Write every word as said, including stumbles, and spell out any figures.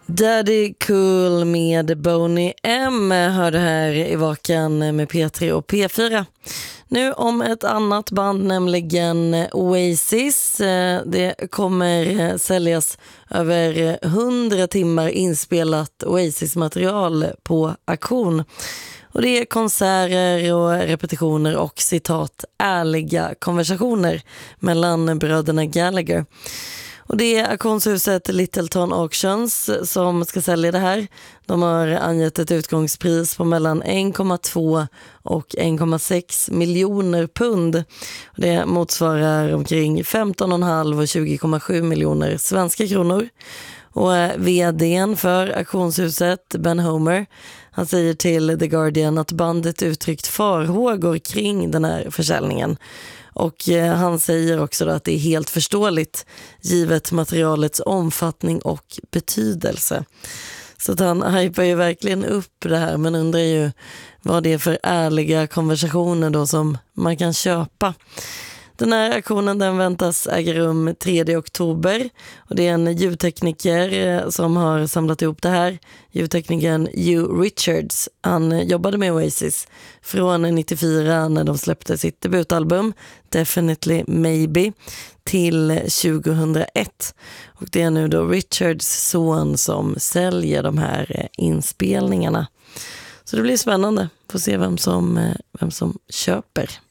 Daddy Cool med Boney M hörde här i Vakan med P tre och P fyra. Nu om ett annat band, nämligen Oasis. Det kommer säljas över hundra timmar inspelat Oasis-material på auktion. Och det är konserter och repetitioner och citat ärliga konversationer mellan bröderna Gallagher. Och det är auktionshuset Littleton Auctions som ska sälja det här. De har angett ett utgångspris på mellan en komma två och en komma sex miljoner pund. Det motsvarar omkring femton komma fem och tjugo komma sju miljoner svenska kronor. Och vdn för auktionshuset, Ben Homer, han säger till The Guardian att bandet uttryckt farhågor kring den här försäljningen. Och eh, han säger också då att det är helt förståeligt givet materialets omfattning och betydelse. Så att han hypar ju verkligen upp det här, men undrar ju vad det är för ärliga konversationer då som man kan köpa. Den här auktionen den väntas äga rum tredje oktober och det är en ljudtekniker som har samlat ihop det här. Ljudteknikern Hugh Richards, han jobbade med Oasis från nittiofyra när de släppte sitt debutalbum Definitely Maybe till tjugohundraett. Och det är nu då Richards son som säljer de här inspelningarna. Så det blir spännande. Får se vem som, vem som köper.